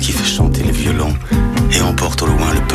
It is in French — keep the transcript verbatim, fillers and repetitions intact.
qui fait chanter les violons et emporte au loin le